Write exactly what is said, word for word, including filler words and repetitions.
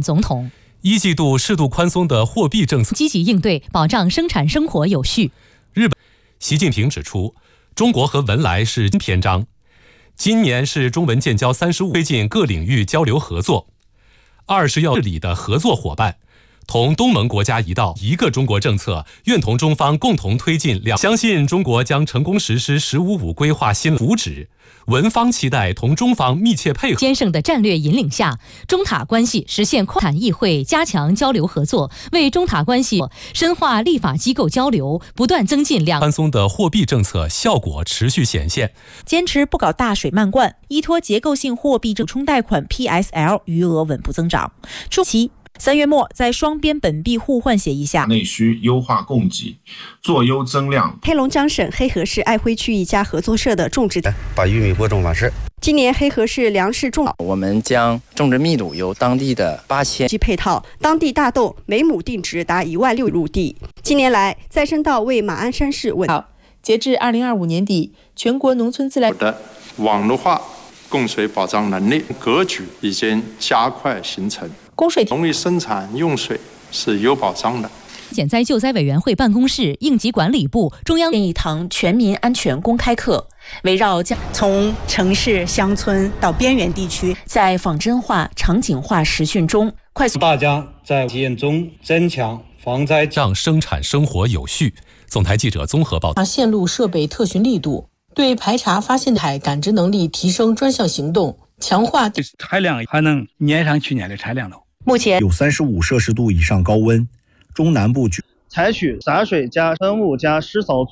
总统。 一季度适度宽松的货币政策， 积极应对，保障生产生活有序。 日本，习近平指出，中国和文莱是新篇章，今年是中文建交三十五，推进各领域交流合作。二是要治理的合作伙伴，同东盟国家一道一个中国政策，愿同中方共同推进两，相信中国将成功实施“十五五”规划新福祉。文方期待同中方密切配合。 先生的战略引领下，中塔关系实现跨产议会加强交流合作，为中塔关系深化立法机构交流，不断增进两宽松的货币政策效果持续显现。 坚持不搞大水漫灌，依托结构性货币补充贷款 P S L 余额稳步增长。初期三月末，在双边本币互换协议下， 内需优化供给，做优增量。 黑龙江省黑河市爱辉区一家合作社的种植， 把玉米播种完事。 今年黑河市粮食种， 我们将种植密度由当地的八千及配套，当地大豆每亩定值达一万六入地。近年来，再生稻为马鞍山市稳。 截至二零二五年底，全国农村自来的网络化供水保障能力格局已经加快形成。 供水农业生产用水是有保障的。 减灾救灾委员会办公室、应急管理部、中央一堂全民安全公开课，围绕从城市、乡村到边缘地区， 在仿真化、场景化实训中，快速大家在体验中增强防灾， 让生产生活有序。总台记者综合报道。 线路设备特训力度，对排查发现海感知能力提升专项行动，强化产量还能撵上去年的产量了。 目前有三十五摄氏度以上高温，中南部采取洒水加喷雾加湿扫